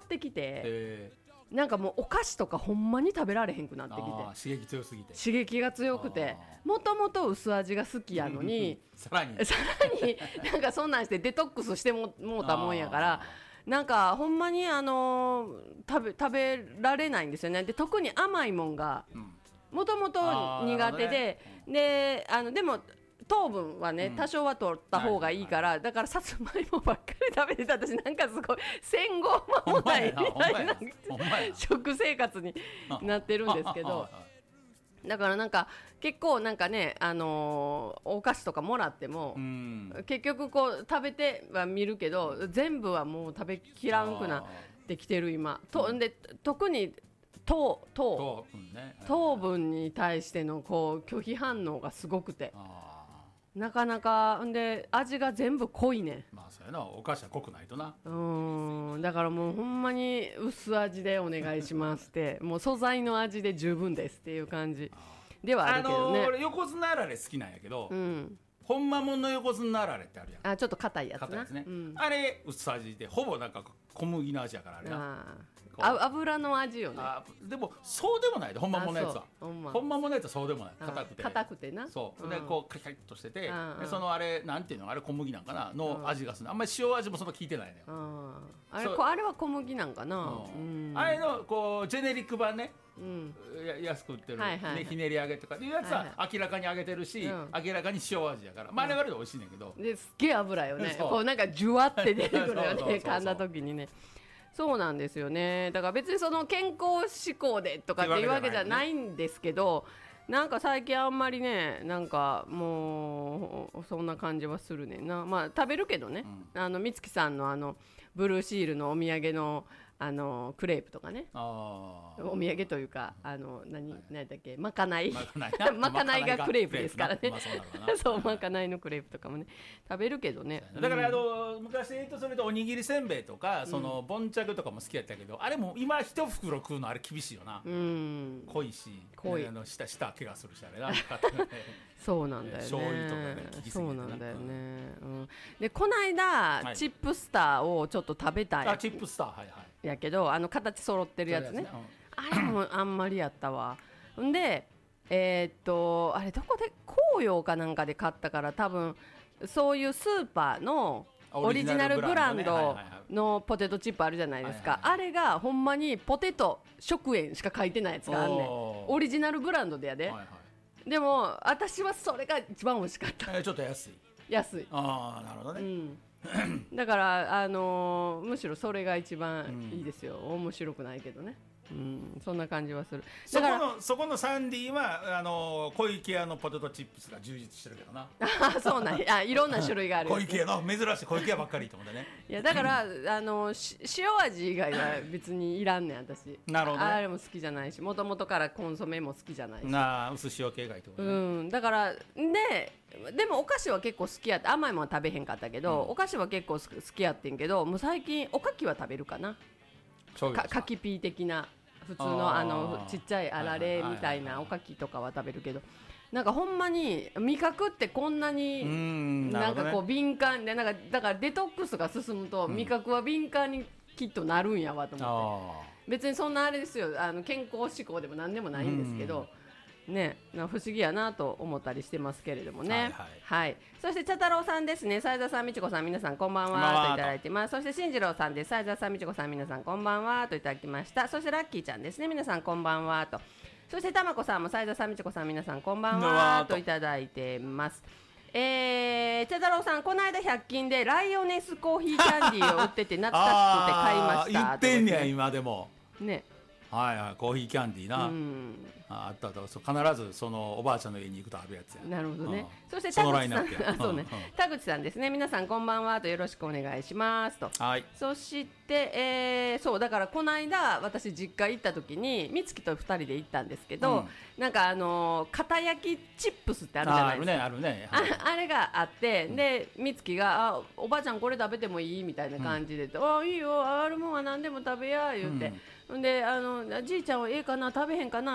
ってきて、なんかもうお菓子とかほんまに食べられへんくなってきて、 刺激強すぎて、 刺激が強くて、もともと薄味が好きやのにさらになんかそんなんしてデトックスしてもうたもんやから、なんかほんまに食べられないんですよね。で特に甘いもんがもともと苦手で、ででも糖分はね、多少は取った方がいいから、だからさつまいもばっかり食べてた。私なんかすごい戦後間もないみたいな食生活になってるんですけど、だからなんか結構なんかね、お菓子とかもらっても結局こう食べては見るけど全部はもう食べきらんくなってきてる今で、特に糖分に対してのこう拒否反応がすごくて、なかなかで味が全部濃いね。 まあそうやな、お菓子は濃くないとな。 だからもうほんまに薄味でお願いしますってもう素材の味で十分ですっていう感じではあるけどね。 俺横綱あられ好きなんやけど、ほんまもんの横綱あられってあるやん。 ちょっと硬いやつな。 硬いですね、あれ薄味でほぼなんか小麦の味やから、あれな油の味よね。 でもそうでもないで、ほんまもんのやつは。ほんまもんのやつはそうでもない。硬くてな。 そうでこうカリカリっとしてて、そのあれなんていうの、あれ小麦なんかなの味がする。あんまり塩味もそんな効いてないね。 あれは小麦なんかな。 あれのこうジェネリック版ね、安く売ってるひねり揚げとかいうやつは明らかに揚げてるし、明らかに塩味やから、あれはあれで美味しいねんけど、 ですっげえ油よね。こうなんかジュワって出てくるよね、噛んだ時にね。そうなんですよね。だから別にその健康志向でとかっていうわけじゃないんですけど、なんか最近あんまりね、なんかもうそんな感じはするねんな。まあ食べるけどね、美月さんのブルーシールのお土産のクレープとかね、お土産というか何だっけ、まかないまかないがクレープですからね。そう、まかないのクレープとかもね食べるけどね。 だから昔で言うとそれとおにぎりせんべいとか、そのボンチャクとかも好きやったけど、あれも今一袋食うのあれ厳しいよな。濃いし、舌怪我するし、あれなそうなんだよね。 醤油とかね、効きすぎて。 そうなんだよね。でこの間チップスターをちょっと食べたい。 チップスター、はいはい。 やけど形揃ってるやつね。あれもあんまりやったわ。んであれどこで紅葉かなんかで買ったから、多分そういうスーパーのオリジナルブランドのポテトチップあるじゃないですか。あれがほんまにポテト食塩しか書いてないやつがあんねん。オリジナルブランドでやで、でも私はそれが一番美味しかった。 ちょっと安い。 なるほどね。 だからむしろそれが一番いいですよ。面白くないけどね。そんな感じはする。 そこのサンディは小池屋のポテトチップスが充実してるけどな。 そうなんや。いろんな種類がある。 小池屋の珍しい小池屋ばっかりと思ってね。 いやだから塩味以外は別にいらんねん私。 なるほど、ね、 あれも好きじゃないし、もともとからコンソメも好きじゃないし。 薄塩系がいいってことね。 だからでもお菓子は結構好きやって、甘いものは食べへんかったけど、お菓子は結構好きやってんけど、もう最近おかきは食べるかな。かきピー的な普通のちっちゃいあられみたいなおかきとかは食べるけど、なんかほんまに味覚ってこんなになんかこう敏感で、なんかだからデトックスが進むと味覚は敏感にきっとなるんやわと思って。別にそんなあれですよ、健康志向でも何でもないんですけどね、不思議やなと思ったりしてますけれどもね。はい。そして茶太郎さんですね。斉田さん、みちこさん、皆さんこんばんはといただいてます。そして進次郎さんです。斉田さん、みちこさん、皆さんこんばんはといただきました。そしてラッキーちゃんですね。皆さんこんばんはと。そしてたまこさんも斉田さん、みちこさん、皆さんこんばんはといただいてます。茶太郎さん、この間100均でライオネスコーヒーキャンディーを売ってて懐かしくて買いました。 言ってんねや今でもね。 はいはい、コーヒーキャンディーな、あった必ずそのおばあちゃんの家に行くとあるやつや。 なるほどね。そして田口さんそうね、田口さんですね。皆さんこんばんはと、よろしくお願いしますと。そしてそうだからこの間私実家行った時に美月と2人で行ったんですけど、なんか片焼きチップスってあるじゃないですか。 あるね。 あれがあって、で美月がおばあちゃんこれ食べてもいいみたいな感じで、いいよ、あるもんは何でも食べや言って、でじいちゃんはええかな食べへんかなとか言いな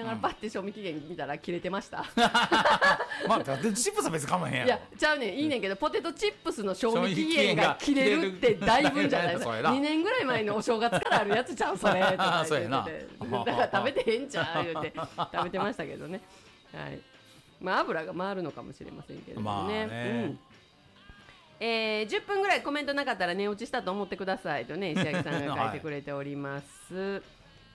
がらパッて賞味期限見たら切れてました。 まあポテトチップスは別にかまへんやろ。 いやちゃうねん、いいねんけど、ポテトチップスの賞味期限が切れるってだいぶんじゃないですか。2年ぐらい前のお正月からあるやつちゃうそれとか言っててだから食べてへんちゃう言うて食べてましたけどね。はい、まあ油が回るのかもしれませんけどね。まあね、10分ぐらいコメントなかったら寝落ちしたと思ってくださいとね、石垣さんが書いてくれております。はい、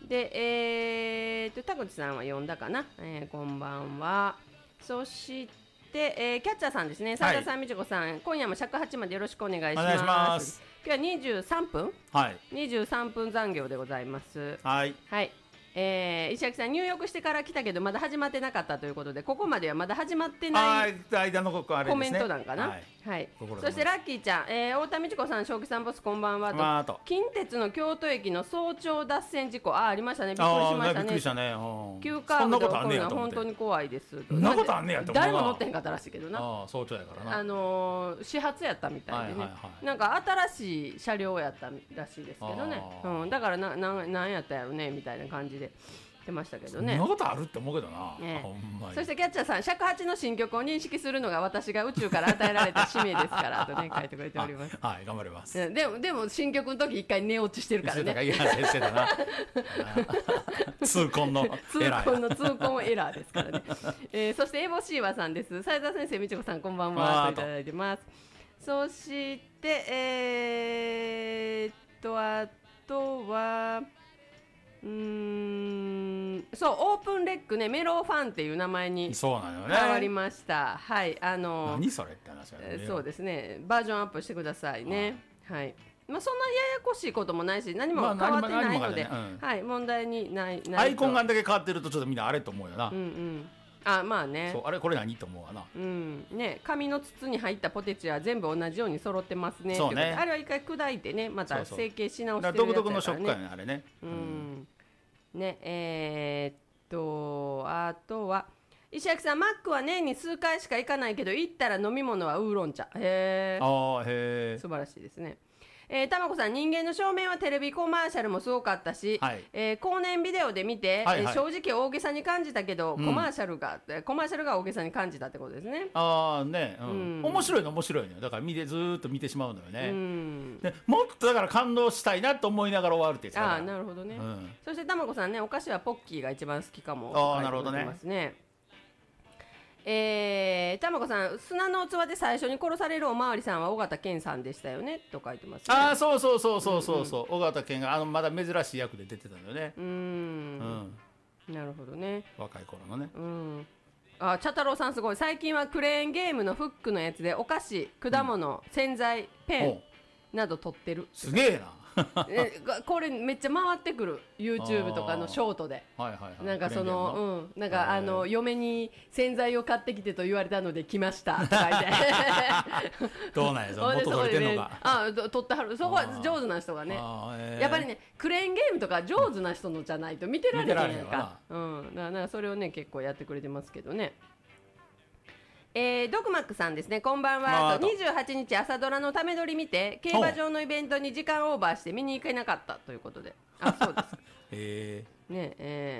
で、田口さんは読んだかな、こんばんは。そして、キャッチャーさんですね、澤田さん、みちこさん、今夜も尺8までよろしくお願いします。今日は23分、はい、23分残業でございます。はい、はい、石垣さん入浴してから来たけどまだ始まってなかったということで、ここまではまだ始まってない間のコメントなんかな。はい、はい、そしてラッキーちゃん、太田美智子さん、正気さんボスこんばんはと、近鉄の京都駅の早朝脱線事故、ありましたね、びっくりしましたね。びっくりしたね。急カーブで起こるのは本当に怖いです。 そんなことあんねやと思う。 誰も乗ってへんかったらしいけどな。 早朝やからな。 始発やったみたいでね、なんか新しい車両やったらしいですけどね。だからなんやったやろねみたいな感じで出ましたけどね。 そんなことあるって思うけどな、ほんまに。 そしてキャッチャーさん、尺八の新曲を認識するのが私が宇宙から与えられた使命ですからとね書いてくれております。 はい、頑張ります。 でも新曲の時一回寝落ちしてるからね。 してたな痛恨のエラーですからね。そしてエボシーワさんです。斉田先生、みちこさんこんばんはといただいてます。そしてあとはそう、オープンレックね、メロファンっていう名前に変わりました。はい、 何それって話だね。 そうですね、バージョンアップしてくださいね。はい、まあそんなややこしいこともないし何も変わってないので、はい、問題にないアイコンがだけ変わってるとちょっとみんなあれと思うよな。 まあね、 そう、あれこれ何と思うわな。 ね、紙の筒に入ったポテチは全部同じように揃ってますね。そうね、あれは一回砕いてね、また成形し直してるやつだからね。独特の食感やね、あれね。ね、あとは石垣さん、マックは年に数回しか行かないけど行ったら飲み物はウーロン茶。へえ、素晴らしいですね。たまこさん、人間の正面はテレビコマーシャルもすごかったし、後年ビデオで見て、正直大げさに感じたけど、コマーシャルが大げさに感じたってことですね。 面白いのだからずーっと見てしまうのよね。でもっとだから感動したいなと思いながら終わるってやつ。 なるほどね。そしてたまこさんね、お菓子はポッキーが一番好きかも。 なるほどね。 たまこさん、砂の器で最初に殺されるおまわりさんは尾形健さんでしたよねと書いてますね。 そう尾形健がまだ珍しい役で出てたんだよね。 なるほどね、 若い頃のね。 茶太郎さんすごい、最近はクレーンゲームのフックのやつでお菓子、果物、洗剤、ペンなど取ってる。 すげえな。 これめっちゃ回ってくる YouTube とかのショートで、なんかそのなんか嫁に洗剤を買ってきてと言われたので来ましたとか言ってどうなんや、その元取れてんのか。 取ってはる、そこは上手な人がね、やっぱりね、クレーンゲームとか上手な人のじゃないと見てられへんやんか。だからそれをね結構やってくれてますけどね。ドクマックさんですね、こんばんは。28日朝ドラのため撮り見て競馬場のイベントに時間オーバーして見に行けなかったということで。そうですね。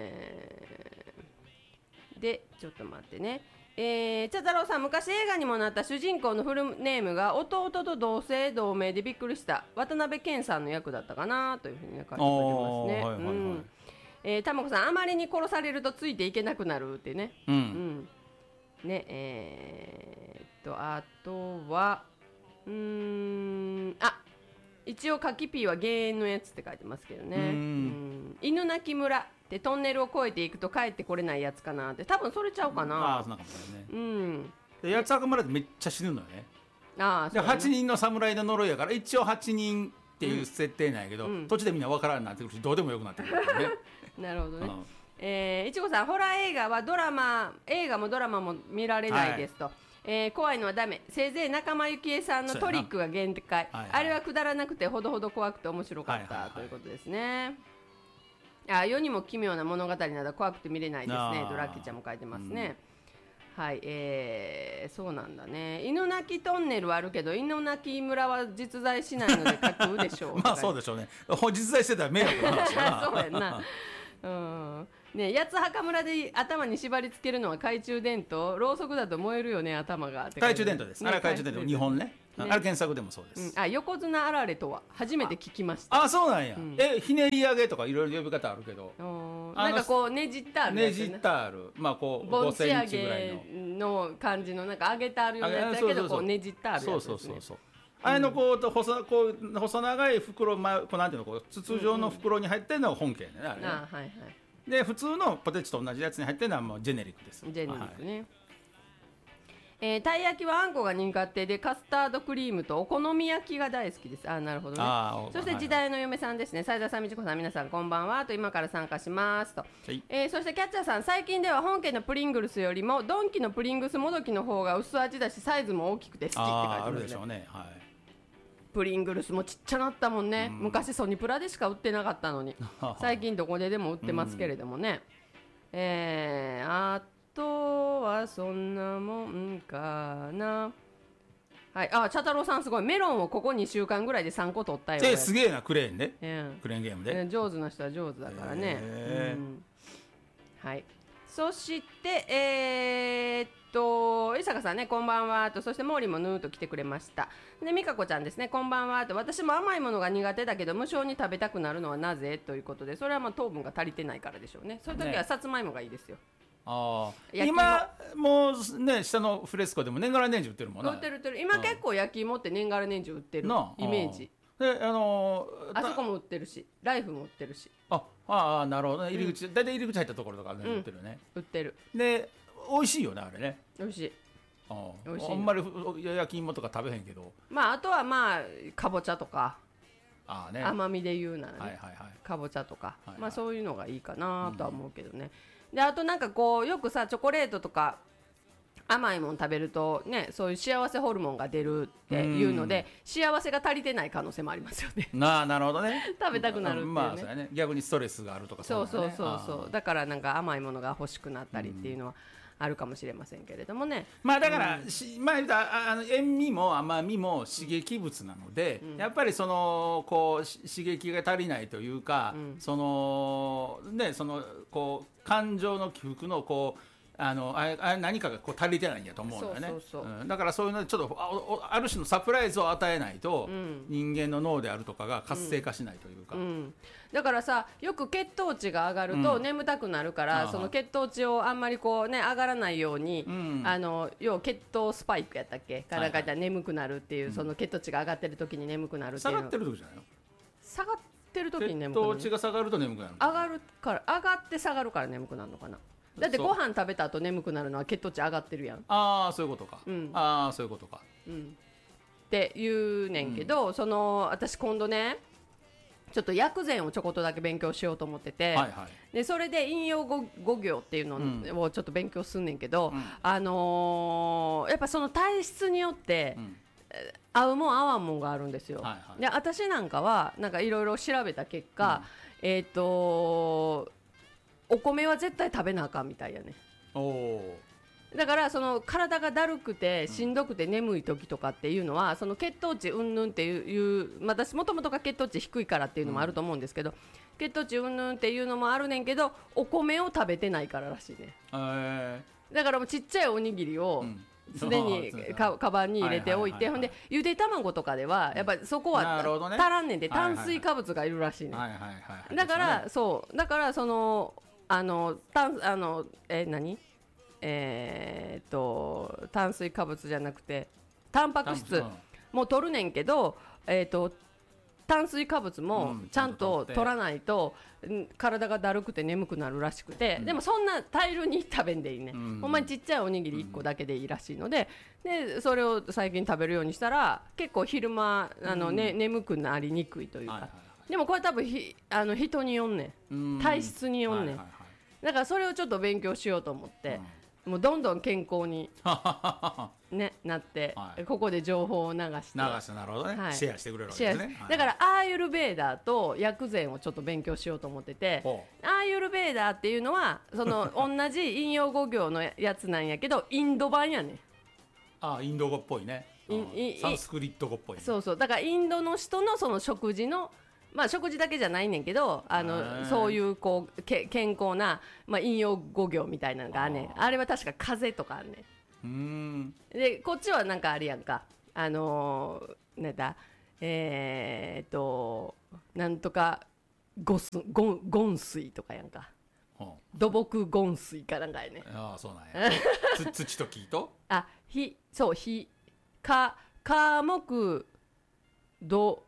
でちょっと待ってね、茶太郎さん、昔映画にもなった主人公のフルネームが弟と同姓同名でびっくりした、渡辺謙さんの役だったかなというふうに書いてくれてますね。たまこさん、あまりに殺されるとついていけなくなるってね。あとは一応カキピーは減塩のやつって書いてますけどね。犬鳴村ってトンネルを越えていくと帰ってこれないやつかなって、多分それちゃうかな。 そんなかもしれないね。で八つ墓村ってめっちゃ死ぬのよね。で8人の侍の呪いやから一応8人っていう設定なんやけど、途中でみんな分からんなってくるし、どうでもよくなってくるからね。 なるほどね。いちごさん、ホラー映画は映画もドラマも見られないですと。怖いのはダメ、せいぜい仲間由紀恵さんのトリックが限界。あれはくだらなくてほどほど怖くて面白かったということですね。世にも奇妙な物語など怖くて見れないですね。ドラッキーちゃんも書いてますね。はい、そうなんだね。犬鳴トンネルはあるけど犬鳴村は実在しないので書くでしょう。 まあそうでしょうね。実在してたら迷惑な話だな。 そうやんな。 ね、八つ墓村で頭に縛り付けるのは懐中電灯、ろうそくだと燃えるよね頭がって。 懐中電灯です、あれは懐中電灯2本ね、あれ検索でもそうです、 横綱あられとは初めて聞きました。 あ、そうなんや、ひねり上げとかいろいろ呼び方あるけど、 なんかこうねじったあるねじったある、まあこう 5センチぐらいの感じのなんか揚げてあるようなやつだけど、こうねじったあるやつですね。そうあれのこう細長い袋、こうなんていうの、こう筒状の袋に入ってるのが本家ね、あれね。はいはい。で普通のポテチと同じやつに入ってるのはもうジェネリックです。 ジェネリックね。たい焼きはあんこが苦手で、カスタードクリームとお好み焼きが大好きです。なるほどね。そして時代の嫁さんですね、斉田さん、みちこさん、皆さんこんばんはと、今から参加しますと、そしてキャッチャーさん、最近では本家のプリングルスよりもドンキのプリングスもどきの方が薄味だしサイズも大きくて好きって書いてますね。 あるでしょうね、はい。 プリングルスもちっちゃなったもんね、昔ソニプラでしか売ってなかったのに最近どこででも売ってますけれどもね、あとはそんなもんかな。はい、茶太郎さんすごい、メロンをここ2週間ぐらいで3個取ったよ。 すげえな、クレーンで、クレーンゲームで、 上手な人は上手だからね、はい。そして伊坂さんね、こんばんはと、そして毛利もヌーと来てくれました。で美香子ちゃんですね、こんばんはと、私も甘いものが苦手だけど無性に食べたくなるのはなぜということで、それはまあ糖分が足りてないからでしょうね。そういう時はさつまいもがいいですよ。 今もうね、下のフレスコでも年がら年中売ってるもんね。 売ってる今結構焼き芋って年がら年中売ってるイメージで、 あそこも売ってるし、ライフも売ってるし。 なるほどね。入り口、大体入り口入ったところとかね、売ってるね。 売ってる。 で美味しいよね、あれね。 美味しい。 あんまり焼き芋とか食べへんけど、 あとはかぼちゃとか、甘みで言うならね、かぼちゃとか、そういうのがいいかなとは思うけどね。であとなんかこうよくさ、チョコレートとか甘いもの食べるとね、そういう幸せホルモンが出るっていうので、幸せが足りてない可能性もありますよね。 なるほどね。 食べたくなるっていうね。 そうやね。逆にストレスがあるとか。 そうだからなんか甘いものが欲しくなったりっていうのはあるかもしれませんけれどもね。 だから塩味も甘みも刺激物なので、やっぱりそのこう刺激が足りないというか、そのこう感情の起伏のこう何かがこう足りてないんやと思うんだよね。だからそういうのでちょっとある種のサプライズを与えないと、人間の脳であるとかが活性化しないというか、 だからさ、よく血糖値が上がると眠たくなるから、その血糖値をあんまりこうね上がらないように、要は血糖スパイクやったっけからかいたら眠くなるっていう、その血糖値が上がってる時に眠くなるっていうの。 下がってる時じゃないの？ 下がってる時に眠くなる。 血糖値が下がると眠くなる。 上がって下がるから眠くなるのかな。だってご飯食べた後眠くなるのは血糖値上がってるやん。 そういうことか。そういうことか。 って言うねんけど、私今度ね、ちょっと薬膳をちょこっとだけ勉強しようと思ってて、でそれで陰陽五行っていうのをちょっと勉強すんねんけど、やっぱその体質によって、合うもん合わんもんがあるんですよ。で私なんかはいろいろ調べた結果、お米は絶対食べなあかんみたいやね。だからその体がだるくてしんどくて眠い時とかっていうのは、その血糖値うんぬんっていう、私もともとが血糖値低いからっていうのもあると思うんですけど、血糖値うんぬんっていうのもあるねんけど、お米を食べてないかららしいね。だからもうちっちゃいおにぎりをすでにカバンに入れておいて、ほんでゆで卵とかではやっぱりそこは足らんねんで、炭水化物がいるらしいね。だからその炭水化物じゃなくてタンパク質も取るねんけど、炭水化物もちゃんと取らないと体がだるくて眠くなるらしくて、でもそんな大量に食べんでいいね、ほんまにちっちゃいおにぎり1個だけでいいらしいので、それを最近食べるようにしたら結構昼間眠くなりにくいというか、でもこれ多分人によんねん、体質によんねん。だからそれをちょっと勉強しようと思って、もうどんどん健康に、ね、なって、ここで情報を流してなるほどね、シェアしてくれるわけですね。 だからアーユルベーダーと薬膳をちょっと勉強しようと思ってて、アーユルベーダーっていうのはその同じ陰陽五行のやつなんやけどインド版やね。 インド語っぽいね。サンスクリット語っぽいね。 そうだからインドの人のその食事のまあ食事だけじゃないねんけどそういうこう健康な、まあ、引用語行みたいなのがねあれは確か風とかあんねん。でこっちはなんかあれやんかなんだなんとかゴン水とかやんか土木ゴン水かなんかやね。 ああそうなんや土と木とそう火木土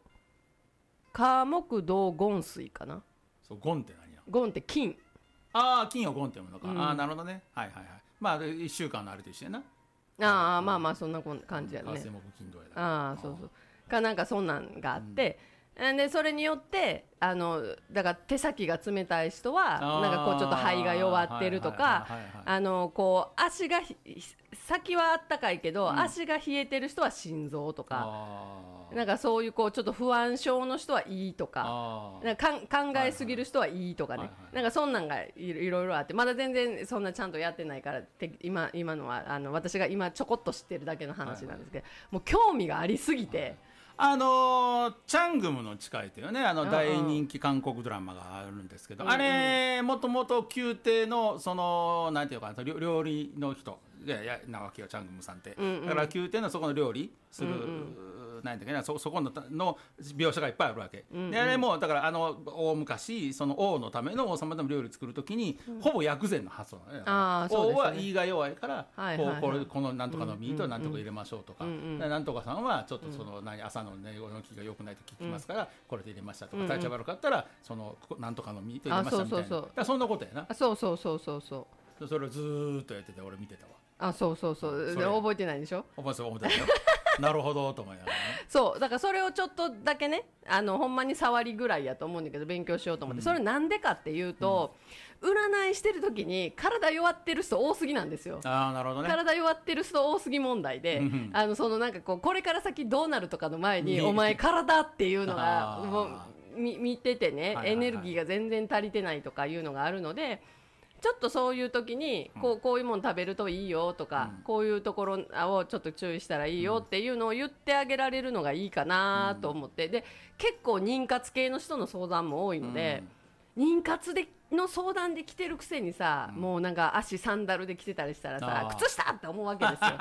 ゴン水かな。 そうゴンって何や。 ゴンって金。 ああ金をゴンって読むのか、ああなるほどね。はいはいはい。まあ1週間のあれと一緒やな。 ああまあまあそんな感じやね。 火水木金土やだ。 ああそうそうかなんかそんなんがあって、でそれによってだから手先が冷たい人はなんかこうちょっと肺が弱ってるとかこう足が先はあったかいけど、足が冷えてる人は心臓とかなんかそういうこうちょっと不安症の人はいいとかなんか考えすぎる人はいいとかね、なんかそんなんがいろいろあって、まだ全然そんなちゃんとやってないから今のは私が今ちょこっと知ってるだけの話なんですけど、もう興味がありすぎて。 チャングムの誓いというね大人気韓国ドラマがあるんですけど、あれもともと宮廷のそのなんていうかな料理の人なわけよチャングムさんって、だから宮廷のそこの料理する、なんていうかなそこの描写がいっぱいあるわけ、であれもだから大昔その王のための王様でも料理作るときに、ほぼ薬膳の発想なのね。王は胃が弱いから、このなんとかのミートをなんとか入れましょうとか、なんとかさんはちょっとその朝の寝起きが良くないと聞きますから、これで入れましたとか、体調悪かったらそのなんとかのミート入れましたみたいな、だからそんなことやな。 そうそれをずーっとやってて俺見てたわ。 そう覚えてないでしょ。 覚えてないよなるほどと思いながらね。 そうだからそれをちょっとだけねほんまに触りぐらいやと思うんだけど勉強しようと思って、それなんでかっていうと、占いしてる時に体弱ってる人多すぎなんですよ。 なるほどね。 体弱ってる人多すぎ問題でそのなんかこれから先どうなるとかの前にお前体っていうのがもう見ててね、エネルギーが全然足りてないとかいうのがあるので、ちょっとそういう時にこういうもの食べるといいよとか、こういうところをちょっと注意したらいいよっていうのを言ってあげられるのがいいかなと思って、で結構妊活系の人の相談も多いので、妊活の相談で来てるくせにさ、もうなんか足サンダルで来てたりしたらさ、靴下って思うわけですよ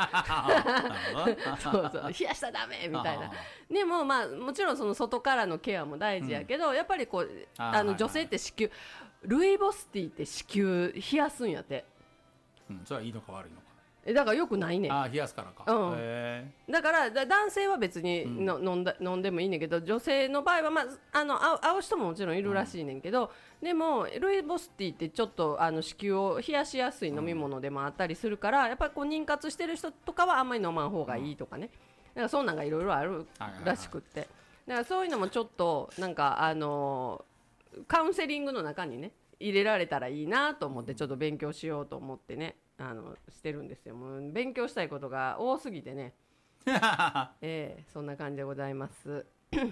そう冷やしたらダメみたいな。でもまあもちろんその外からのケアも大事やけど、やっぱりこう女性って子宮ルイボスティーって子宮冷やすんやって、 それはいいのか悪いのか。 だからよくないねん。 冷やすからか、 だから男性は別に飲んでもいいねんけど、女性の場合は、まあ、合う人ももちろんいるらしいねんけど、でもルイボスティーってちょっと子宮を冷やしやすい飲み物でもあったりするから、やっぱりこう妊活してる人とかはあんまり飲まん方がいいとかね、だからそんなんがいろいろあるらしくって、だからそういうのもちょっとなんかカウンセリングの中にね入れられたらいいなと思って、ちょっと勉強しようと思ってねしてるんですよ。もう勉強したいことが多すぎてねそんな感じでございます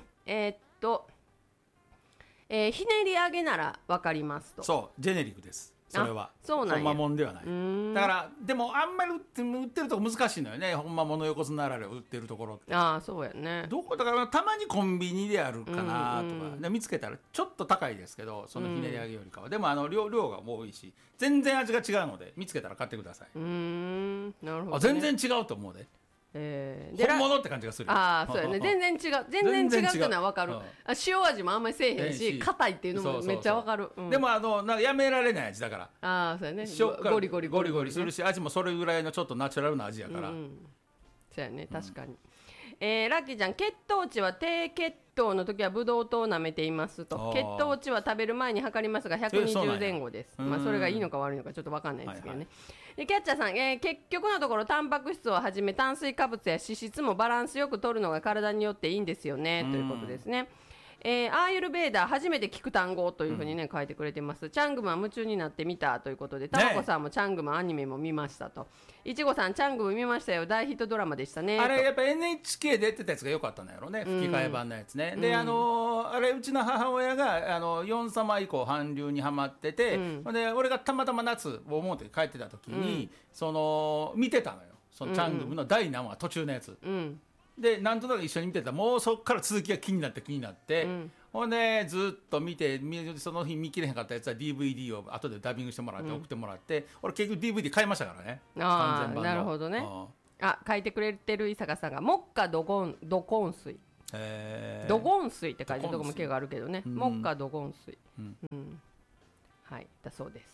ひねり上げなら分かりますと。 そうジェネリックです。それはそうなんや。 ほんまもんではない。だからでもあんまり売ってるとこ難しいのよね。ほんまもの横綱あられ売ってるところって。 そうやね。 どこだからたまにコンビニであるかなとか、で見つけたらちょっと高いですけど、そのひねり上げよりかは、でも量が多いし全然味が違うので見つけたら買ってください。 なるほど、ね、 全然違うと思うで。本物って感じがする。 そうやね。全然違うっていうのは分かる。塩味もあんまりせえへんし、硬いっていうのもめっちゃ分かる。 でもなんかやめられない味だから。 そうやね。 ゴリゴリするし、味もそれぐらいのちょっとナチュラルな味やから。 そうやね、確かに。ラッキーちゃん、血糖値は低血糖の時はブドウ糖を舐めていますと。血糖値は食べる前に測りますが120前後です。それがいいのか悪いのかちょっと分かんないですけどね。でキャッチャーさん、結局のところタンパク質をはじめ炭水化物や脂質もバランスよく摂るのが体によっていいんですよねということですね。アーユルベーダー初めて聞く単語というふうにね、書いてくれてます。チャングムは夢中になってみたということで、タマコさんもチャングムアニメも見ましたと。いちごさん、チャングム見ましたよ、大ヒットドラマでしたね。 あれやっぱ NHK で出てたやつが良かったんだよね、吹き替え版のやつね。であれうちの母親がヨン様以降韓流にハマってて、で俺がたまたま夏を思って帰ってた時に、見てたのよ、そのチャングムの第何話途中のやつ。でなんとなく一緒に見てたらもうそっから続きが気になって、 ほんでずっと見てその日見切れへんかったやつは DVD を後でダビングしてもらって送ってもらって、俺結局 DVD 買いましたからね。 ああなるほどね。書いてくれてる伊坂さんが目下ドゴン水、ドゴン水って書いてるとこも結構あるけどね、目下ドゴン水、はいだそうです。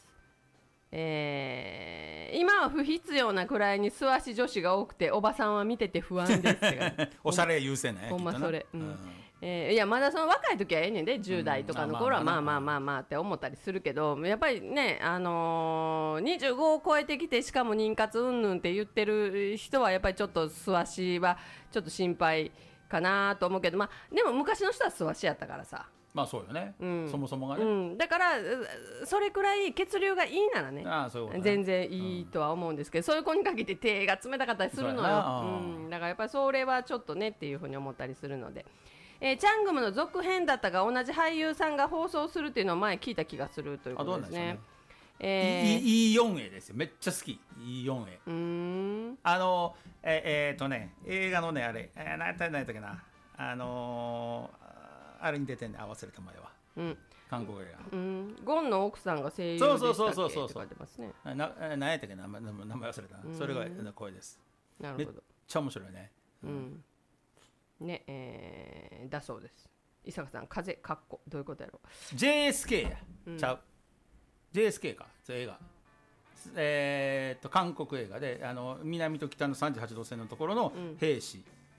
今は不必要なくらいに素足女子が多くておばさんは見てて不安ですっておしゃれ優先ね。 ほんまそれ、いやまだその若い時はええねんで、10代とかの頃はまあまあまあまあって思ったりするけど、やっぱりね、25を超えてきてしかも妊活うんぬんって言ってる人はやっぱりちょっと素足はちょっと心配かなと思うけど、まあでも昔の人は素足やったからさ。 まあそうよね、そもそもがね、 だからそれくらい血流がいいならね、 そういうことね、 全然いいとは思うんですけど、そういう子にかけて手が冷たかったりするのよ。だからやっぱりそれはちょっとねっていうふうに思ったりするので、チャングムの続編だったが同じ俳優さんが放送するっていうのを前聞いた気がするということですね。 E4A ですよ、めっちゃ好き E4A。映画のねあれ何やったっけな、あれに出てんね、忘れた前は、韓国映画、ゴンの奥さんが声優でしたっけって書いてますね。 何やったっけな、名前忘れたな、それが声です。 なるほど、 めっちゃ面白いね。 ね、だそうです。伊坂さん風かっこどういうことやろう。 JSK や、ちゃう JSK か、映画韓国映画で南と北の38度線のところの兵士、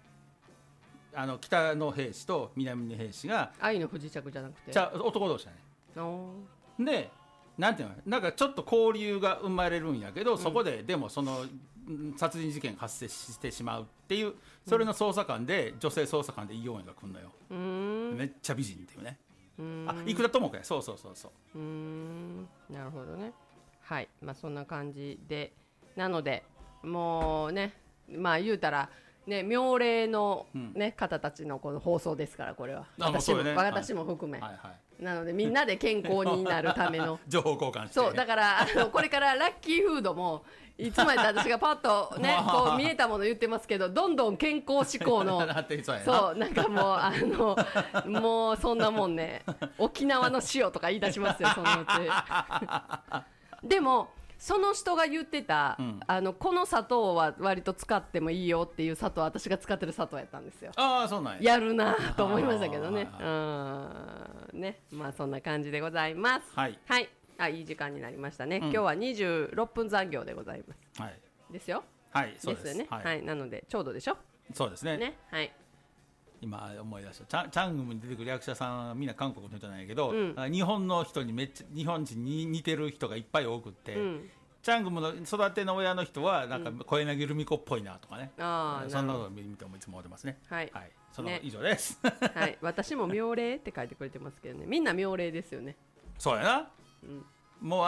北の兵士と南の兵士が愛の不時着じゃなくて男同士だね。でなんていうの、なんかちょっと交流が生まれるんやけど、そこででもその殺人事件が発生してしまうっていう、それの捜査官で、女性捜査官でイ・ヨンエが来るのよ。めっちゃ美人っていうね。生田智子や、そう。 なるほどね。はい、まあそんな感じで、なのでもうね、まあ言うたらね、妙齢の、方たちのこの放送ですから、これは私も含め、なのでみんなで健康になるための情報交換して、 そうだからこれからラッキーフードもいつまで私がパッとねこう見えたもの言ってますけど、どんどん健康志向のそうなんかもうもうそんなもんね、沖縄の塩とか言い出しますよ、そのうちでもその人が言ってた、この砂糖は割と使ってもいいよっていう砂糖、私が使ってる砂糖やったんですよ。 そうなんやるなと思いましたけどね。ね、まあそんな感じでございます。はい、いい時間になりましたね。今日は26分残業でございます。ですよ。 そうですよね。なのでちょうどでしょ。 そうですね。今思い出した、チャングムに出てくる役者さんはみんな韓国の人なんやけど、日本の人にめっちゃ日本人に似てる人がいっぱい多くって、チャングムの育ての親の人はなんか小柳ルミ子っぽいなとかね、そんなのを見てもいつも思ってますね。その以上です。 私も妙齢って書いてくれてますけどね、みんな妙齢ですよね。 そうやな。もう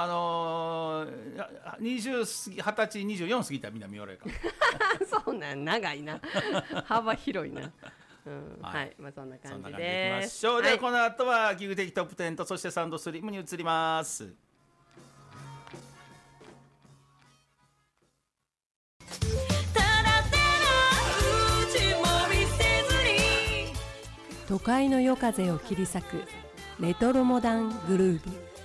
20歳24過ぎたらみんな妙齢か。 そうなん長いな、幅広いな。まあそんな感じです。 ではこの後はギグ的トップ10と、そしてサウンドスリームに移ります。 都会の夜風を切り裂くレトロモダングルーヴ、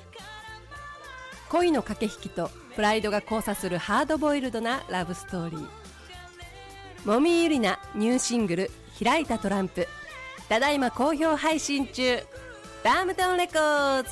恋の駆け引きとプライドが交差するハードボイルドなラブストーリー。もみゆりなニューシングル開いたトランプ、ただいま好評配信中。ダームタウンレコーズ。